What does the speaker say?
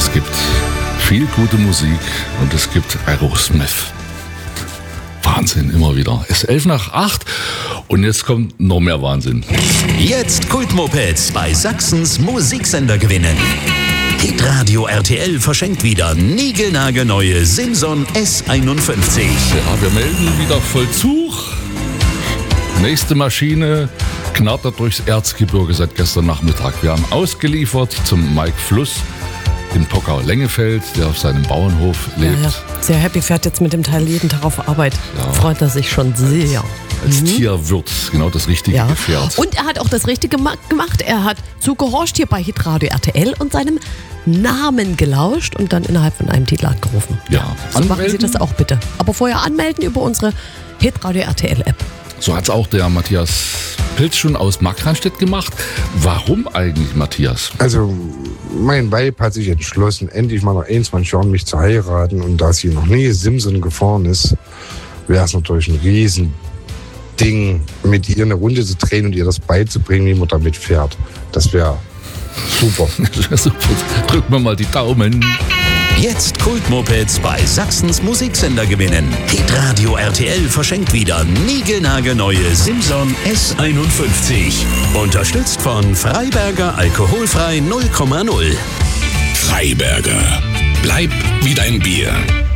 Es gibt viel gute Musik und es gibt Aerosmith. Wahnsinn, immer wieder. Es ist 7:11 und jetzt kommt noch mehr Wahnsinn. Jetzt Kultmopeds bei Sachsens Musiksender gewinnen. Hitradio RTL verschenkt wieder niegelnagelneue Simson S51. Ja, wir melden wieder Vollzug. Nächste Maschine knattert durchs Erzgebirge seit gestern Nachmittag. Wir haben ausgeliefert zum Mike Fluss in Pockau-Lengefeld, der auf seinem Bauernhof lebt. Ja, sehr happy, fährt jetzt mit dem Teil jeden Tag auf Arbeit. Ja. Freut er sich schon sehr. Als Tierwirt, genau das richtige Gefährt. Und er hat auch das Richtige gemacht. Er hat zugehorcht hier bei Hitradio RTL und seinem Namen gelauscht und dann innerhalb von einem Titel angerufen. Ja, so machen Sie das auch bitte. Aber vorher anmelden über unsere Hitradio RTL App. So hat es auch der Matthias Pilz schon aus Markranstädt gemacht. Warum eigentlich, Matthias? Also, mein Weib hat sich entschlossen, endlich mal nach 21 Jahren mich zu heiraten. Und da sie noch nie Simson gefahren ist, wäre es natürlich ein Riesending, mit ihr eine Runde zu drehen und ihr das beizubringen, wie man damit fährt. Das wäre super. Das wäre super. Drücken wir mal die Daumen. Jetzt Kultmopeds bei Sachsens Musiksender gewinnen. Hitradio RTL verschenkt wieder niegelnagelneue Simson S51. Unterstützt von Freiberger Alkoholfrei 0,0. Freiberger. Bleib wie dein Bier.